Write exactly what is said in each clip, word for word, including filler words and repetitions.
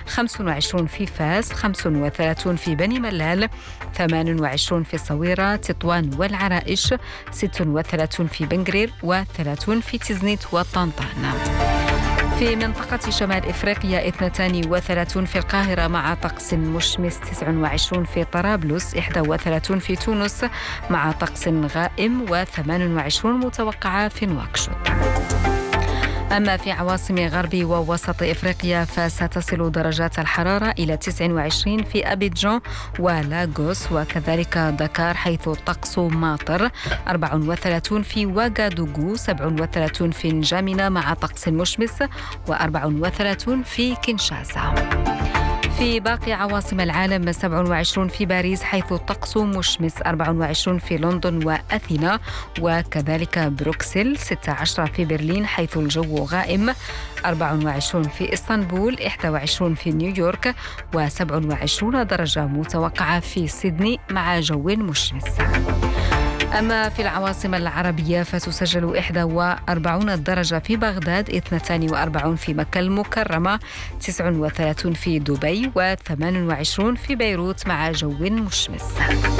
خمسة وعشرين في فاس، خمسة وثلاثين في بني ملال، ثمانية وعشرين في الصويرة، تطوان والعرائش، ستة وثلاثين في بنغرير، وثلاثين في تزنيت وطنطان. في منطقة شمال إفريقيا اثنتان وثلاثين في القاهرة مع طقس مشمس، تسعة وعشرين في طرابلس، واحد وثلاثين في تونس مع طقس غائم، وثمانية وعشرين متوقعة في نواكشوط. أما في عواصم غرب ووسط إفريقيا فستصل درجات الحرارة إلى تسعة وعشرين في أبيجان ولاغوس وكذلك دكار، حيث الطقس ماطر، أربعة وثلاثين في واغادوغو، سبعة وثلاثين في نجامينا مع طقس مشمس، وأربعة وثلاثين في كينشاسا. في باقي عواصم العالم سبعة وعشرين في باريس حيث الطقس مشمس، أربعة وعشرين في لندن وأثينا وكذلك بروكسل، ستة عشر في برلين حيث الجو غائم، أربعة وعشرين في إسطنبول، واحد وعشرين في نيويورك، وسبعة وعشرين درجة متوقعة في سيدني مع جو مشمس. أما في العواصم العربية فتسجل واحد وأربعين درجة في بغداد، اثنتان وأربعين في مكة المكرمة، تسعة وثلاثين في دبي، وثمانية وعشرين في بيروت مع جو مشمس.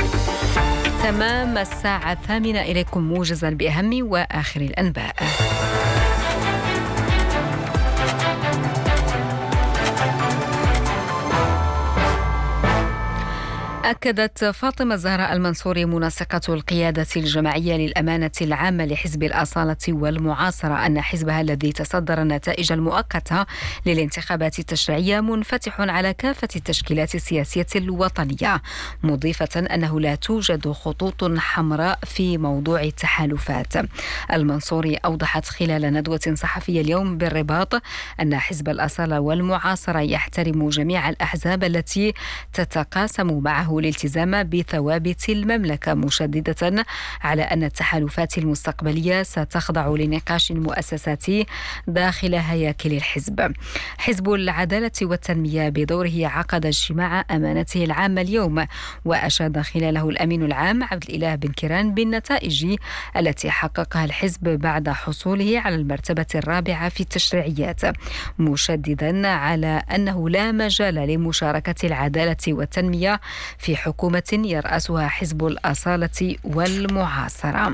تمام الساعة الثامنة، إليكم موجزا بأهم وآخر الأنباء. أكدت فاطمة الزهراء المنصوري منسقة القيادة الجماعية للأمانة العامة لحزب الأصالة والمعاصرة أن حزبها الذي تصدر النتائج المؤقتة للانتخابات التشريعية منفتح على كافة التشكيلات السياسية الوطنية، مضيفة أنه لا توجد خطوط حمراء في موضوع التحالفات. المنصوري أوضحت خلال ندوة صحفية اليوم بالرباط أن حزب الأصالة والمعاصرة يحترم جميع الأحزاب التي تتقاسم معه الالتزام بثوابت المملكة، مشددة على أن التحالفات المستقبلية ستخضع لنقاش مؤسساتي داخل هياكل الحزب. حزب العدالة والتنمية بدوره عقد اجتماع أمانته العامة اليوم، وأشاد خلاله الأمين العام عبد الإله بن كيران بالنتائج التي حققها الحزب بعد حصوله على المرتبة الرابعة في التشريعيات، مشددا على أنه لا مجال لمشاركة العدالة والتنمية في حكومة يرأسها حزب الأصالة والمعاصرة.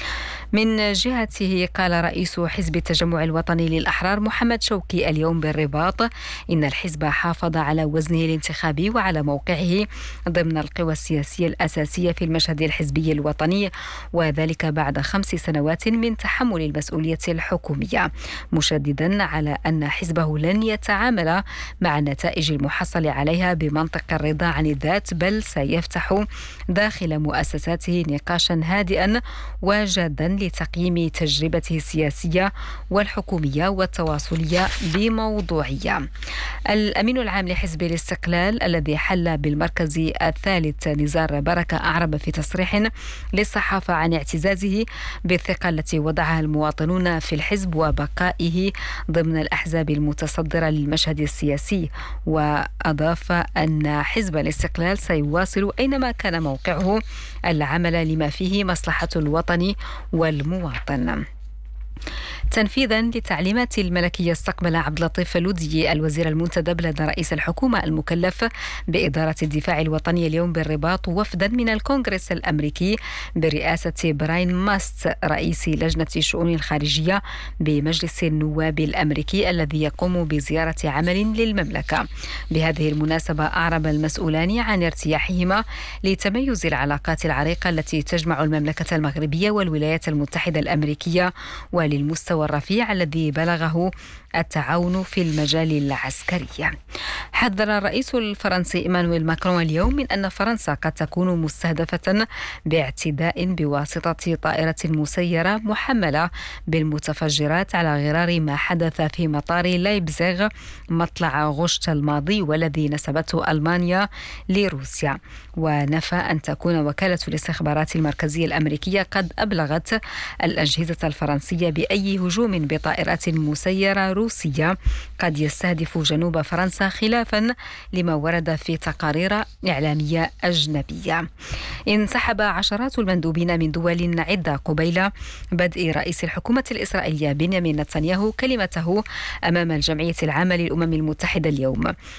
من جهته قال رئيس حزب التجمع الوطني للأحرار محمد شوقي اليوم بالرباط إن الحزب حافظ على وزنه الانتخابي وعلى موقعه ضمن القوى السياسية الأساسية في المشهد الحزبي الوطني، وذلك بعد خمس سنوات من تحمل المسؤولية الحكومية، مشددا على أن حزبه لن يتعامل مع النتائج المحصل عليها بمنطق الرضا عن الذات، بل سيفتح داخل مؤسساته نقاشا هادئا وجادا لتقييم تجربته السياسية والحكومية والتواصلية بموضوعية. الأمين العام لحزب الاستقلال الذي حل بالمركز الثالث نزار بركة أعرب في تصريح للصحافة عن اعتزازه بالثقة التي وضعها المواطنون في الحزب وبقائه ضمن الأحزاب المتصدرة للمشهد السياسي، وأضاف أن حزب الاستقلال سيواصل أينما كان موقعه العمل لما فيه مصلحة الوطن والمواطن. تنفيذا لتعليمات الملكية استقبل عبد اللطيف لودي الوزير المنتدب لدى رئيس الحكومة المكلف بإدارة الدفاع الوطني اليوم بالرباط وفدا من الكونغرس الأمريكي برئاسة براين ماست رئيس لجنة الشؤون الخارجية بمجلس النواب الأمريكي الذي يقوم بزيارة عمل للمملكة. بهذه المناسبة أعرب المسؤولان عن ارتياحهما لتميز العلاقات العريقة التي تجمع المملكة المغربية والولايات المتحدة الأمريكية وللمستوى الرفيع الذي بلغه التعاون في المجال العسكري. حذر الرئيس الفرنسي إيمانويل ماكرون اليوم من أن فرنسا قد تكون مستهدفة باعتداء بواسطة طائرة مسيرة محملة بالمتفجرات على غرار ما حدث في مطار لايبزيغ مطلع غشت الماضي والذي نسبته ألمانيا لروسيا. ونفى أن تكون وكالة الاستخبارات المركزية الأمريكية قد أبلغت الأجهزة الفرنسية بأي هجوم بطائرات مسيرة روسية قد يستهدف جنوب فرنسا، خلافا لما ورد في تقارير إعلامية أجنبية. انسحب عشرات المندوبين من دول عدة قبيل بدء رئيس الحكومة الإسرائيلية بنيامين نتنياهو كلمته أمام الجمعية العامة للأمم المتحدة اليوم.